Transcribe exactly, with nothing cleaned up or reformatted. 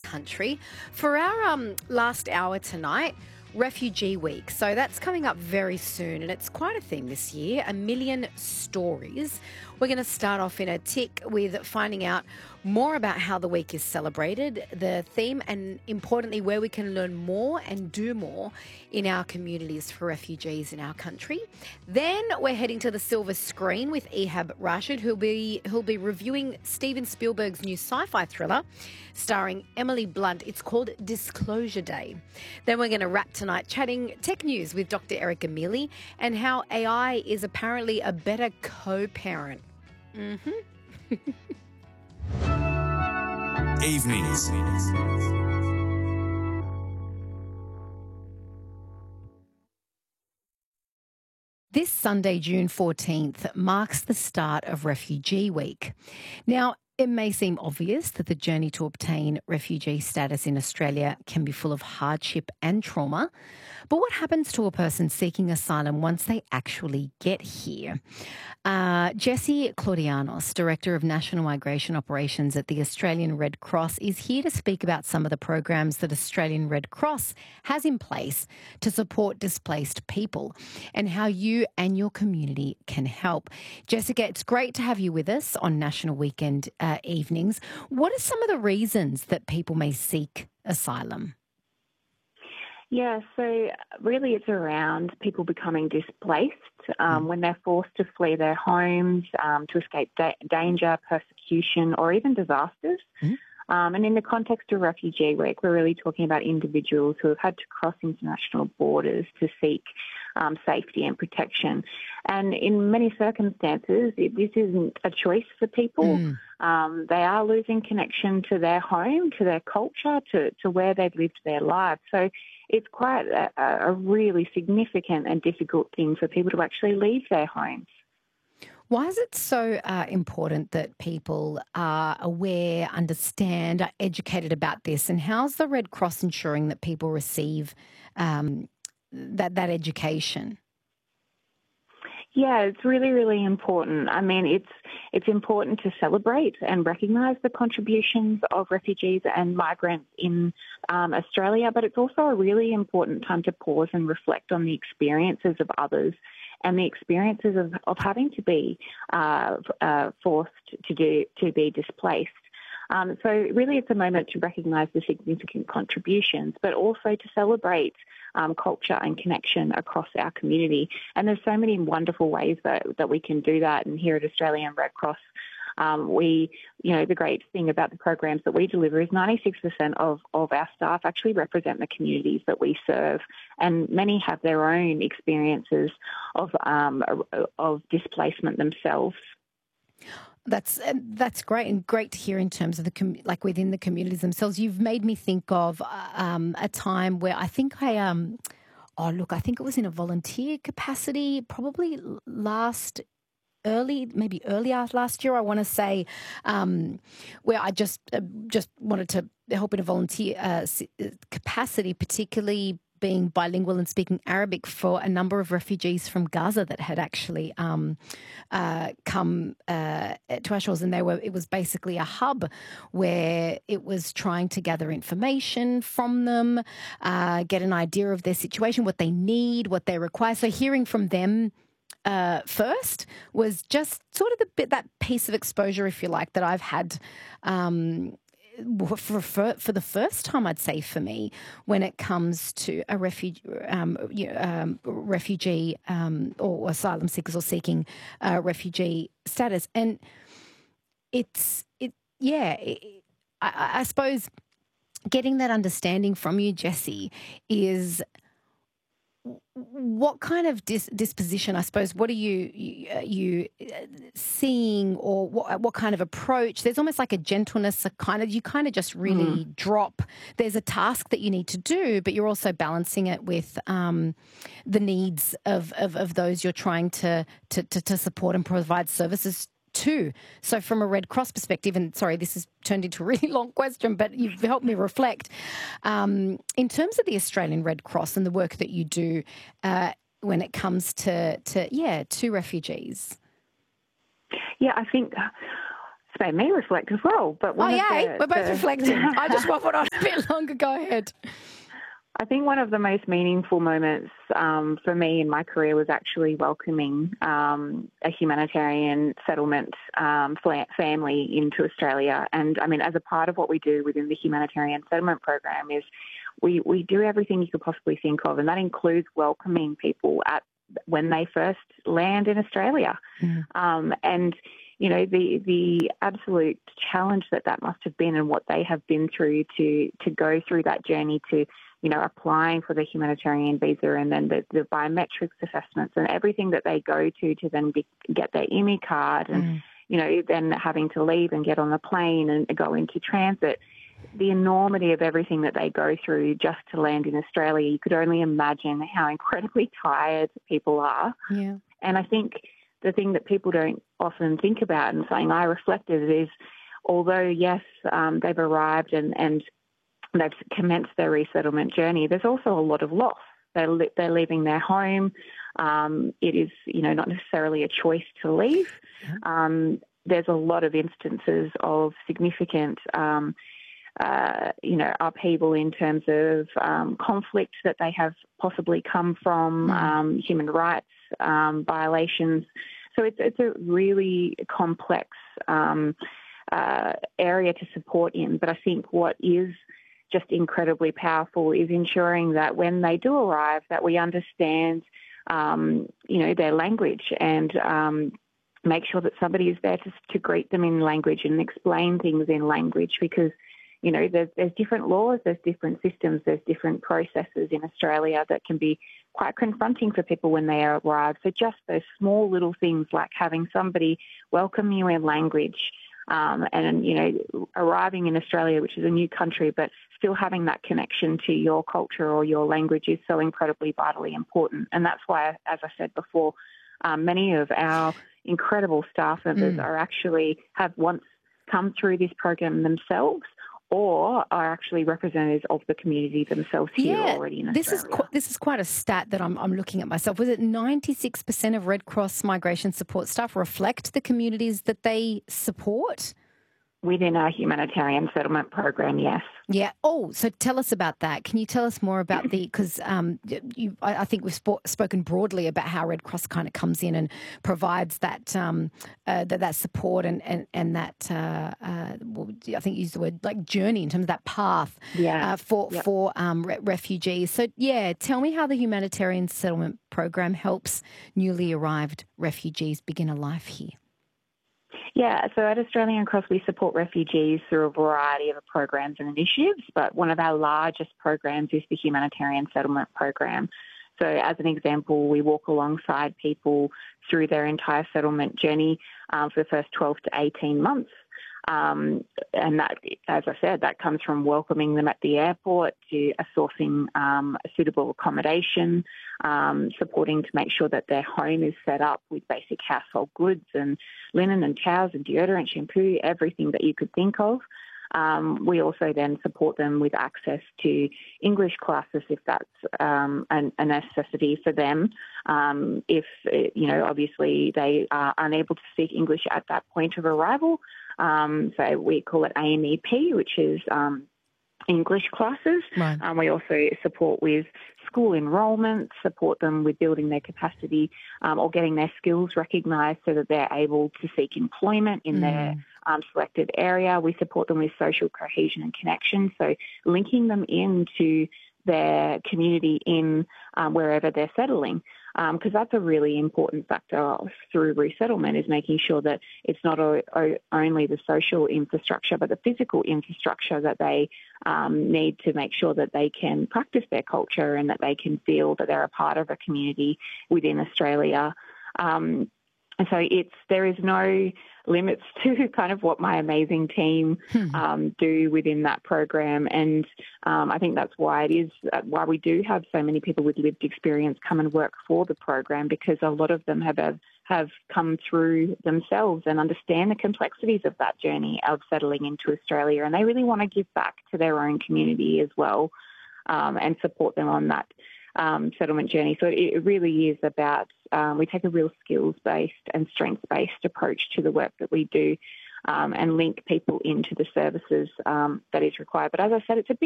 country. For our um, last hour tonight, Refugee Week. So that's coming up very soon, and it's quite a theme this year, a million stories. We're going to start off in a tick with finding out more about how the week is celebrated, the theme, and importantly, where we can learn more and do more in our communities for refugees in our country. Then we're heading to the silver screen with Ehab Rashid, who'll be who'll be reviewing Steven Spielberg's new sci-fi thriller starring Emily Blunt. It's called Disclosure Day. Then we're going to wrap tonight chatting tech news with Doctor Erica Mealy and how A I is apparently a better co-parent. Mm-hmm. Evenings. This Sunday, June fourteenth, marks the start of Refugee Week. Now, it may seem obvious that the journey to obtain refugee status in Australia can be full of hardship and trauma, but what happens to a person seeking asylum once they actually get here? Uh, Jessie Claudianos, Director of National Migration Operations at the Australian Red Cross, is here to speak about some of the programs that Australian Red Cross has in place to support displaced people and how you and your community can help. Jessica, it's great to have you with us on National Weekend uh, evenings. What are some of the reasons that people may seek asylum? Yeah, so really it's around people becoming displaced um, mm. when they're forced to flee their homes, um, to escape da- danger, persecution, or even disasters. Mm. Um, and in the context of Refugee Week, we're really talking about individuals who have had to cross international borders to seek um, safety and protection. And in many circumstances, it, this isn't a choice for people. Mm. Um, they are losing connection to their home, to their culture, to, to where they've lived their lives. So it's quite a, a really significant and difficult thing for people to actually leave their homes. Why is it so uh, important that people are aware, understand, are educated about this? And how's the Red Cross ensuring that people receive um, that that education? Yeah, it's really, really important. I mean, it's it's important to celebrate and recognise the contributions of refugees and migrants in um, Australia, but it's also a really important time to pause and reflect on the experiences of others and the experiences of, of having to be uh, uh, forced to do to be displaced. Um, so really it's a moment to recognise the significant contributions, but also to celebrate um, culture and connection across our community. And there's so many wonderful ways that, that we can do that. And here at Australian Red Cross, um, we, you know, the great thing about the programs that we deliver is ninety-six percent of, of our staff actually represent the communities that we serve. And many have their own experiences of, um, of displacement themselves. That's that's great, and great to hear in terms of the com- like within the communities themselves. You've made me think of um, a time where I think I um oh look I think it was in a volunteer capacity, probably last early maybe earlier last year. I want to say um, where I just uh, just wanted to help in a volunteer uh, capacity, particularly being bilingual and speaking Arabic for a number of refugees from Gaza that had actually um, uh, come uh, to our shores, and they were. It was basically a hub where it was trying to gather information from them, uh, get an idea of their situation, what they need, what they require. So hearing from them uh, first was just sort of the bit that piece of exposure, if you like, that I've had. Um, For, for for the first time, I'd say for me, when it comes to a refugee, um, you know, um, refugee um, or asylum seekers or seeking uh, refugee status, and it's it yeah, it, I, I suppose getting that understanding from you, Jessie, is. What kind of dis- disposition, I suppose, what are you you, you seeing, or what, what kind of approach? There's almost like a gentleness, a kind of, you kind of just really mm. drop. There's a task that you need to do, but you're also balancing it with um, the needs of, of, of those you're trying to, to, to, to support and provide services to. So from a Red Cross perspective, and sorry, this has turned into a really long question, but you've helped me reflect. Um, in terms of the Australian Red Cross and the work that you do uh, when it comes to, to, yeah, to refugees. Yeah, I think made me reflect as well. But one oh, of yay. the, We're both the, reflecting. I just waffled on a bit longer. Go ahead. I think one of the most meaningful moments um, for me in my career was actually welcoming um, a humanitarian settlement um, family into Australia. And, I mean, as a part of what we do within the humanitarian settlement program is we, we do everything you could possibly think of, and that includes welcoming people at when they first land in Australia. Mm. Um, and, you know, the the absolute challenge that that must have been and what they have been through to to go through that journey to, you know, applying for the humanitarian visa and then the, the biometrics assessments and everything that they go to to then be, get their I M I card and, mm. you know, then having to leave and get on the plane and go into transit. The enormity of everything that they go through just to land in Australia, you could only imagine how incredibly tired people are. Yeah. And I think the thing that people don't often think about, and something I reflected, is although, yes, um, they've arrived and, and they've commenced their resettlement journey, there's also a lot of loss. They're, li- they're leaving their home. Um, it is, you know, not necessarily a choice to leave. Yeah. Um, there's a lot of instances of significant um Uh, you know, upheaval in terms of um, conflict that they have possibly come from, mm. um, human rights um, violations. So it's, it's a really complex um, uh, area to support in. But I think what is just incredibly powerful is ensuring that when they do arrive, that we understand, um, you know, their language and um, make sure that somebody is there to, to greet them in language and explain things in language, because you know, there's, there's different laws, there's different systems, there's different processes in Australia that can be quite confronting for people when they arrive. So just those small little things like having somebody welcome you in language um, and, you know, arriving in Australia, which is a new country, but still having that connection to your culture or your language is so incredibly vitally important. And that's why, as I said before, um, many of our incredible staff members mm. are actually have once come through this program themselves, or are actually representatives of the community themselves here yeah, already in this Australia. Is qu- this is quite a stat that I'm, I'm looking at myself. Was it ninety-six percent of Red Cross migration support staff reflect the communities that they support? Within our humanitarian settlement program, yes. Yeah. Oh, so tell us about that. Can you tell us more about the, because um, you, I, I think we've sp- spoken broadly about how Red Cross kind of comes in and provides that um, uh, that, that support and, and, and that, uh, uh, well, I think you used the word like journey in terms of that path yeah. uh, for, yep. for um, re- refugees. So, yeah, tell me how the humanitarian settlement program helps newly arrived refugees begin a life here. Yeah, so at Australian Cross, we support refugees through a variety of programs and initiatives, but one of our largest programs is the Humanitarian Settlement Program. So as an example, we walk alongside people through their entire settlement journey um, for the first twelve to eighteen months. Um, and that, as I said, that comes from welcoming them at the airport to sourcing um, a suitable accommodation, um, supporting to make sure that their home is set up with basic household goods and linen and towels and deodorant, shampoo, everything that you could think of. Um, we also then support them with access to English classes if that's um, an, a necessity for them. Um, if, you know, obviously they are unable to speak English at that point of arrival. Um, so we call it A M E P, which is um, English classes. Right. Um, we also support with school enrolment, support them with building their capacity um, or getting their skills recognised so that they're able to seek employment in mm. their um, selected area. We support them with social cohesion and connection, so linking them into their community in um, wherever they're settling, because um, that's a really important factor through resettlement, is making sure that it's not o- o- only the social infrastructure but the physical infrastructure that they um, need to make sure that they can practice their culture and that they can feel that they're a part of a community within Australia. Um, and so it's there is no limits to kind of what my amazing team um, do within that program. And um, I think that's why it is, why we do have so many people with lived experience come and work for the program, because a lot of them have, have, have come through themselves and understand the complexities of that journey of settling into Australia. And they really want to give back to their own community as well um, and support them on that Um, settlement journey. So it really is about, um, we take a real skills-based and strengths-based approach to the work that we do. um, and link people into the services um, that is required. But as I said, it's a big